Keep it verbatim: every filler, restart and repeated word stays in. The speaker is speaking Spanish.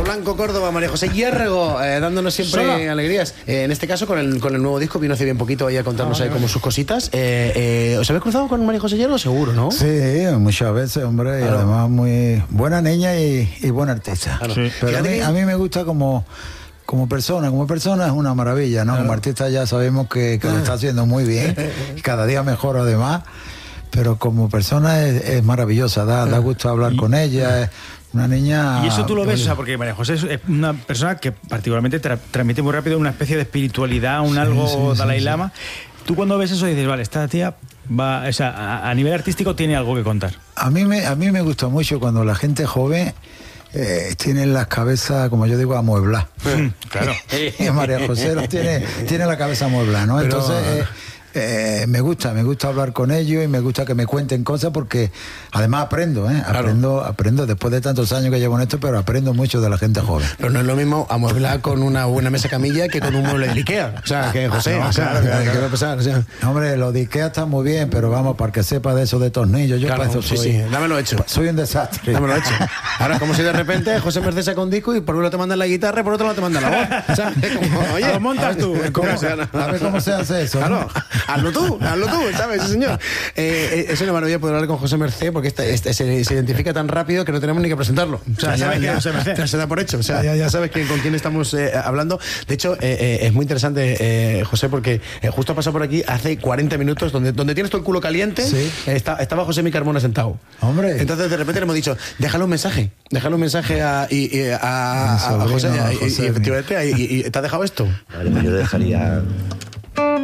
Blanco Córdoba, María José Hierrego, eh, dándonos siempre ¿Sola? alegrías. Eh, en este caso, con el, con el nuevo disco, vino hace bien poquito ahí a contarnos ah, ahí como sus cositas. Eh, eh, ¿Os habéis cruzado con María José Hierrego? Seguro, ¿no? Sí, muchas veces, hombre, claro. Y además muy buena niña y, y buena artista. Claro. Sí. Pero a mí, que... a mí me gusta como... Como persona, como persona es una maravilla, ¿no? Claro. Como artista ya sabemos que, que lo está haciendo muy bien, y cada día mejor además, pero como persona es, es maravillosa, da, da gusto hablar y, con ella, es una niña... Y eso tú lo ves, o sea, porque María José es una persona que particularmente tra transmite muy rápido una especie de espiritualidad, un sí, algo sí, Dalai sí, Lama. Sí. Tú cuando ves eso dices, vale, esta tía va, o sea, a, a nivel artístico tiene algo que contar. A mí me, a mí me gusta mucho cuando la gente joven... Eh, tienen las cabezas, como yo digo, amuebladas. Claro. Y María José los tiene, tiene la cabeza amueblada, ¿no? Pero... Entonces, eh, eh, me gusta, me gusta hablar con ellos y me gusta que me cuenten cosas porque además aprendo, ¿eh? Claro. Aprendo, aprendo después de tantos años que llevo en esto, pero aprendo mucho de la gente joven. Pero no es lo mismo amueblar con una buena mesa camilla que con un mueble de Ikea. O sea, que José, no, o sea, claro, claro, claro. Pasar, o sea. Hombre, los de Ikea están muy bien, pero vamos, para que sepa de eso de tornillos, yo claro, para eso sí, soy... sí, dámelo hecho. Soy un desastre. Dámelo hecho. Ahora, como si de repente José Merced saca un disco y por un lado te mandan la guitarra y por otro lado te mandan la voz. O sea, es como, oye, lo montas tú. ¿Cómo, a ver cómo se hace eso. Claro, ¿no? Hazlo tú, hazlo tú, ¿sabes? Sí, señor. Eh, es una maravilla poder hablar con José Merced porque esta, esta, se, se identifica tan rápido que no tenemos ni que presentarlo. O sea, ya, ya, ya, ya se da por hecho. O sea, ya, ya sabes quién, con quién estamos eh, hablando. De hecho, eh, eh, es muy interesante, eh, José, porque eh, justo ha pasado por aquí hace cuarenta minutos, donde, donde tienes todo el culo caliente, ¿sí? eh, está, estaba José Mi Carmona sentado. Hombre. Entonces, de repente le hemos dicho, déjale un mensaje. Déjale un mensaje a, y, y, a, a, a, a José. A José y, y, efectivamente, y, y, ¿te ha dejado esto? Vale, pues yo le dejaría